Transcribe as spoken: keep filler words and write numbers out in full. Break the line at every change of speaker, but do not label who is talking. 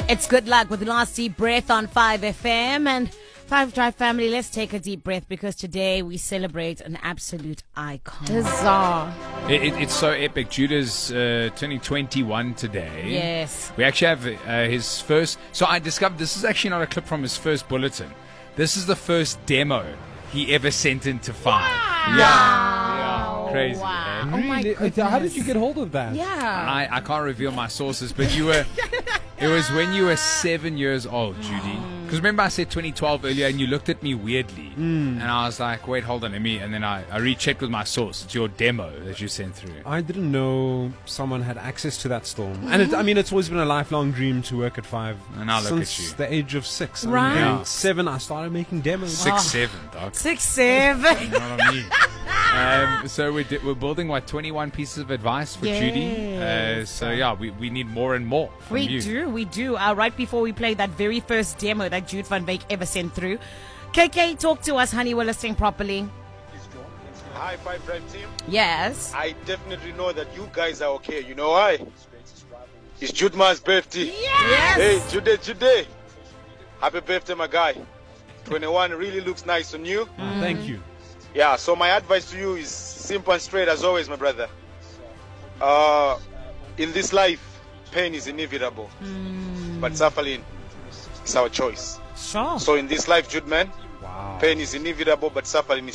It's Good Luck with Last Deep Breath on five F M. And five Drive family, let's take a deep breath because today we celebrate an absolute icon.
Huzzah.
It, it, it's so epic. Judah's uh, turning twenty-one today.
Yes.
We actually have uh, his first. So I discovered this is actually not a clip from his first bulletin. This is the first demo he ever sent into five.
Wow.
Yeah. Yeah. Crazy.
Wow.
Eh?
Oh my
Really?
goodness.
How did you get hold of that?
Yeah.
I, I can't reveal my sources, but you were. It was when you were seven years old, Judy. Because remember I said twenty twelve earlier, and you looked at me weirdly,
Mm.
and I was like, "Wait, hold on, let me." And then I, I rechecked with my source. It's your demo that you sent through.
I didn't know someone had access to that store. And it, I mean, it's always been a lifelong dream to work at Five.
And now look
Since
at you.
the age of six. I
Right.
mean,
Yeah.
seven, I started making demos.
Six, seven, dog.
Six, seven.
You know what I mean? Um, so we're, di- we're building, what, twenty-one pieces of advice for Judy? Uh,
Yes.
so, yeah, we, we need more and more from
We
you.
do, we do. Uh, right before we play that very first demo that Jude van Beek ever sent through. K K, talk to us, honey. We're listening properly.
Hi, Five Drive team.
Yes.
I definitely know that you guys are okay. You know why? It's Judeman's birthday.
Yes.
Hey, Jude, Jude. Happy birthday, my guy. twenty-one really looks nice on you.
Ah, thank you.
Yeah, so my advice to you is simple and straight as always, my brother. Uh, in this life, pain is inevitable. But suffering is our choice.
Sure.
So in this life, Jude, man,
Wow.
pain is inevitable, but suffering is